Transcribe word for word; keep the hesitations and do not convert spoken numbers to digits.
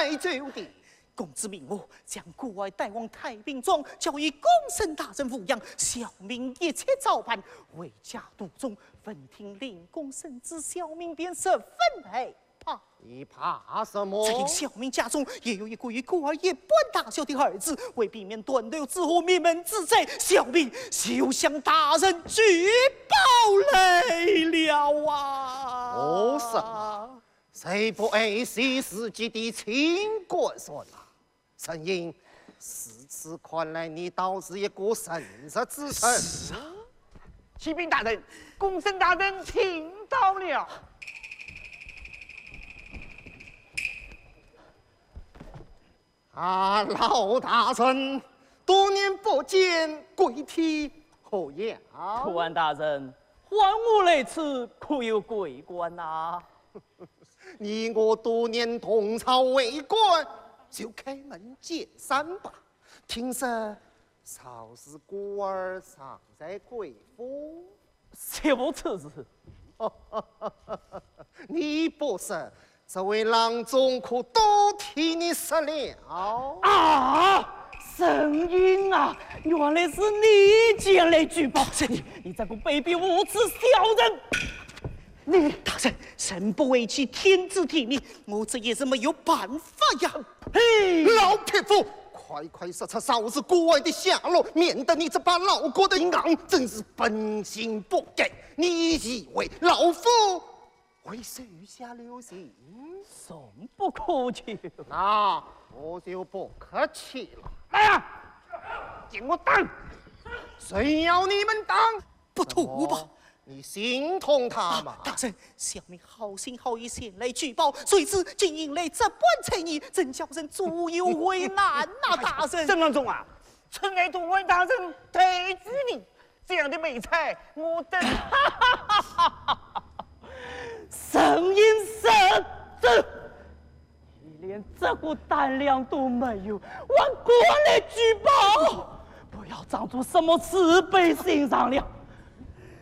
来就的。 公子命我将国外带往太平庄，交予公孙大人抚养，小民一切照办。为家督中，闻听令公孙之小民便十分害怕。 你怕什么？ 只因小民家中也有一个与孤儿一般大小的儿子，为避免断流之祸灭门之灾，小民休向大人举报来了啊！ 哦，什么？谁不爱惜自己的亲国孙啊？陈英，此次看来你倒是一个神实之臣。 是啊， 启禀大人，公孙大人听到了。 啊，老大臣，多年不见，贵体何样？ 突安大人，还我来此，可有贵官呐？ 你我多年同朝为官，就开门见山吧。听说曹氏孤儿尚在贵府， 切无此事。 你不是这位郎中可都替你失了啊！神英啊，原来是你前来举报，你你这个卑鄙无耻小人！ 你大人，臣不为其天子体命，我这也是没有办法呀。 嘿，老匹夫，快快说出少子孤儿的下落，免得你这把老国的昂真是本性不改。你以为老夫会手下留情？ 甚不可取。 那我就不客气了。 来呀，给我当！ 谁要你们当？ 不图吧。 你心痛他吗？ 啊、大人，小民好心好意前来举报，谁知竟引来这般才艺，真叫人左右为难呐！大人， 郑郎中啊，臣爱同为大人抬举你，这样的美才，我等神因神子，你连这个胆量都没有，往过来举报，不要装出什么慈悲心肠了。